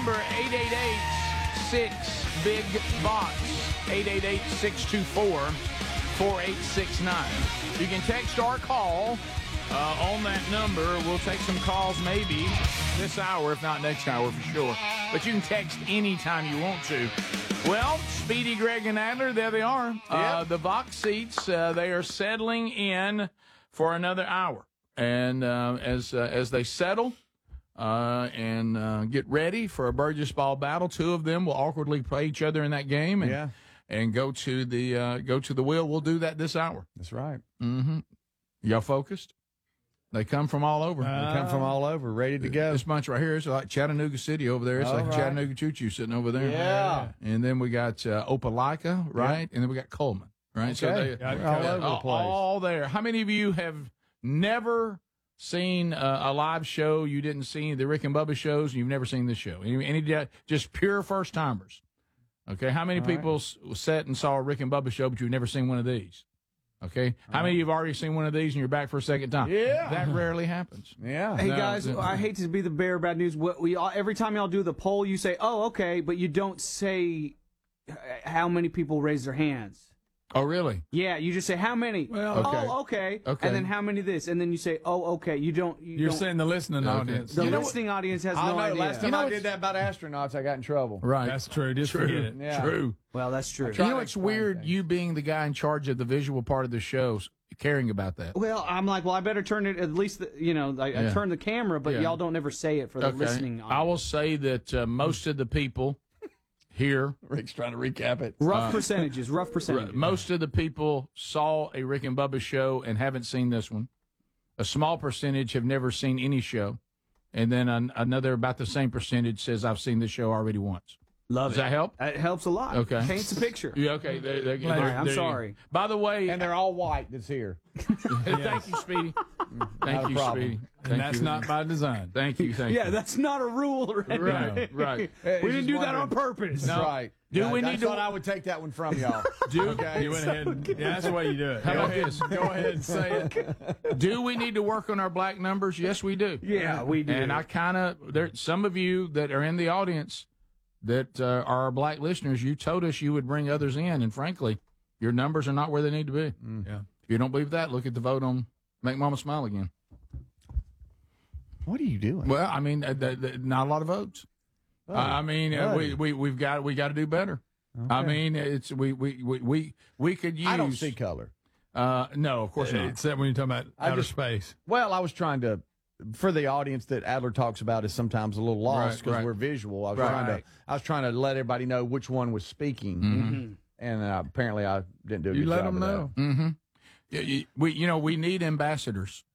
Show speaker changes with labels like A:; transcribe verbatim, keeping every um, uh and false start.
A: number, eight eight eight, six, big box, eight eight eight, six two four, four eight six nine. You can text or call uh, on that number. We'll take some calls maybe this hour, if not next hour for sure. But you can text anytime you want to. Well, Speedy, Greg, and Adler, there they are. Yep. Uh, the box seats, uh, they are settling in for another hour. And uh, as uh, as they settle uh, and uh, get ready for a Burgess ball battle, two of them will awkwardly play each other in that game and yeah. and go to the uh, go to the wheel. We'll do that this hour.
B: That's right.
A: Mm-hmm. Y'all focused? They come from all over.
B: Uh, they come from all over, ready to go.
A: This bunch right here is like Chattanooga City over there. It's all like right. Chattanooga Choo Choo sitting over there.
B: Yeah.
A: And then we got uh, Opelika, right? Yeah. And then we got Coleman, right?
B: Okay.
A: So they,
B: yeah, all over the place.
A: All there. How many of you have never seen uh, a live show? You didn't see the Rick and Bubba shows, and you've never seen this show? Any, any just pure first timers? Okay. How many all people right. sat and saw a Rick and Bubba show, but you've never seen one of these? Okay. How uh, many of you have already seen one of these and you're back for a second time?
B: Yeah.
A: That rarely happens.
B: Yeah.
C: Hey,
A: no,
C: guys,
A: no.
C: I hate to be the bearer of bad news. We, we all, every time y'all do the poll, you say, oh, okay, but you don't say how many people raise their hands.
A: Oh, really?
C: Yeah, you just say how many.
A: Well, okay.
C: Oh, okay.
A: Okay.
C: And then how many this, and then you say, oh, okay. You don't. You
D: You're
C: don't,
D: saying the listening
A: okay.
D: audience.
C: The
A: you
C: listening audience has
B: I
C: no
B: know.
C: idea.
B: Last time
A: you know
B: I did that about astronauts, I got in trouble.
A: Right.
D: That's true. Just
A: true.
D: forget it.
B: Yeah.
A: True.
C: Well, that's true.
A: You know what's weird? Things. You being the guy in charge of the visual part of the show, caring about that.
C: Well, I'm like, well, I better turn it, at least, the, you know, I,
A: yeah.
C: I turn the camera, but
A: yeah.
C: y'all don't ever say it for the
A: okay.
C: listening audience.
A: I will say that uh, most of the people here.
B: Rick's trying to recap it.
C: Rough
A: uh,
C: percentages, rough percentages.
A: Most of the people saw a Rick and Bubba show and haven't seen this one. A small percentage have never seen any show. And then an, another about the same percentage says, I've seen this show already once.
C: Love
A: Does
C: it.
A: that help?
C: It helps a lot.
A: Okay.
C: Paints a picture.
A: Yeah, okay. There, there,
C: All right, I'm
A: there
C: sorry.
A: By the way.
B: And they're all white that's here.
A: Thank you, Speedy. Thank you, Speedy.
D: And that's
A: you.
D: not by design.
A: Thank you, thank
C: yeah,
A: you.
C: that's not a rule. Right,
A: right. right.
C: We didn't do that on purpose.
A: No.
B: Right.
A: Do
B: yeah,
A: we
B: I
A: need to?
B: thought I would take that one from y'all.
A: Do
B: okay.
D: You went ahead and, yeah, that's the way you do it.
A: How
D: Go
A: about
D: ahead,
A: this?
D: Go ahead and say it.
A: Do we need to work on our black numbers? Yes, we do.
C: Yeah, we do.
A: And I kind of there. Some of you that are in the audience that uh, are our black listeners, you told us you would bring others in, and frankly, your numbers are not where they need to be.
D: Mm. Yeah.
A: If you don't believe that, look at the vote on Make Mama Smile Again.
B: What are you doing?
A: Well, I mean, uh, the, the, not a lot of votes. Oh, uh, I mean, uh, we we we've got we got to do better. Okay. I mean, it's we, we we we we could use.
B: I don't see color.
A: Uh, no, of course not.
D: Except when you're talking about
B: I
D: outer
B: just,
D: space.
B: Well, I was trying to. For the audience that Adler talks about is sometimes a little lost because
A: right, right.
B: we're visual. I was
A: right.
B: trying to. I was trying to let everybody know which one was speaking,
A: mm-hmm.
B: and uh, apparently I didn't do a
D: you
B: good
D: let
B: job
D: them
B: of
D: know.
B: That.
A: Mm-hmm. Yeah, you, we you know we need ambassadors.